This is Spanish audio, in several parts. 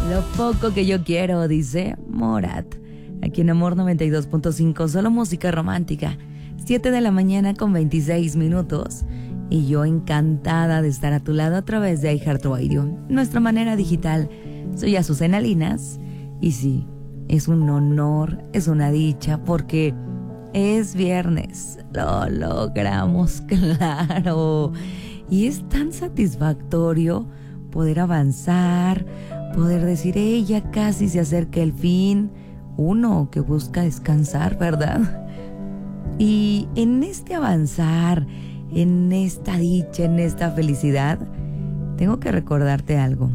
Lo poco que yo quiero, dice Morat. Aquí en Amor 92.5, solo música romántica. 7 de la mañana con 26 minutos. Y yo encantada de estar a tu lado a través de iHeartRadio, nuestra manera digital. Soy Azucena Linas. Y sí, es un honor, es una dicha, porque es viernes. Lo logramos, claro. Y es tan satisfactorio poder avanzar, poder decir, ya casi se acerca el fin. Uno que busca descansar, ¿verdad? Y en este avanzar, en esta dicha, en esta felicidad, tengo que recordarte algo.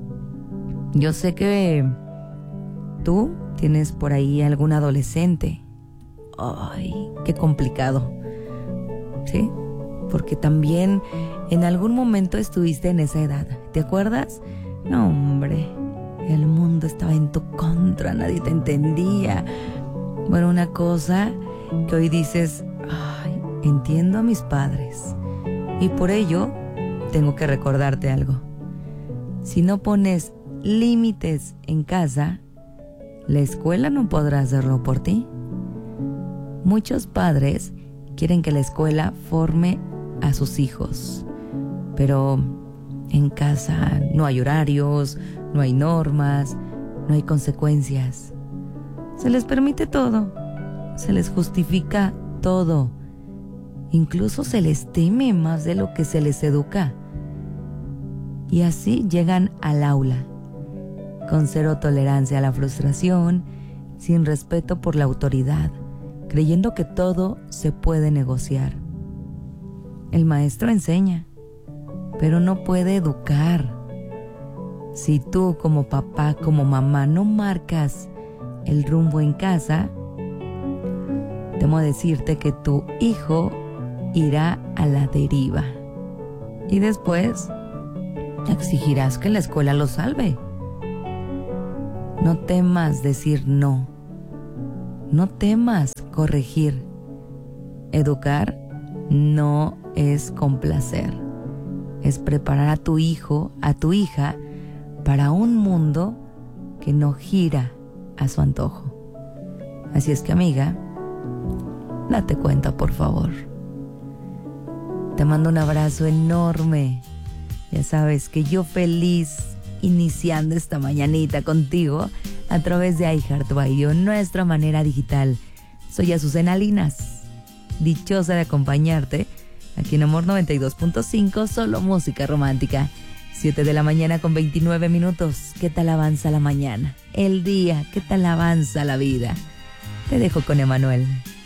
Yo sé que tú tienes por ahí algún adolescente. Ay, qué complicado. ¿Sí? Porque también en algún momento estuviste en esa edad. ¿Te acuerdas? No, hombre, el mundo estaba en tu contra, nadie te entendía. Bueno, una cosa que hoy dices, ay, entiendo a mis padres. Y por ello, tengo que recordarte algo. Si no pones límites en casa, la escuela no podrá hacerlo por ti. Muchos padres quieren que la escuela forme a sus hijos, pero en casa no hay horarios, no hay normas, no hay consecuencias. Se les permite todo, se les justifica todo, incluso se les teme más de lo que se les educa. Y así llegan al aula, con cero tolerancia a la frustración, sin respeto por la autoridad, creyendo que todo se puede negociar. El maestro enseña, pero no puede educar. Si tú como papá, como mamá, no marcas el rumbo en casa, temo decirte que tu hijo irá a la deriva. Y después exigirás que la escuela lo salve. No temas decir no. No temas corregir. Educar no es complacer. Es preparar a tu hijo, a tu hija, para un mundo que no gira a su antojo. Así es que, amiga, date cuenta, por favor. Te mando un abrazo enorme. Ya sabes que yo feliz iniciando esta mañanita contigo a través de iHeartRadio, nuestra manera digital. Soy Azucena Linas, dichosa de acompañarte aquí en Amor 92.5, solo música romántica. 7 de la mañana con 29 minutos. ¿Qué tal avanza la mañana? El día, ¿qué tal avanza la vida? Te dejo con Emanuel.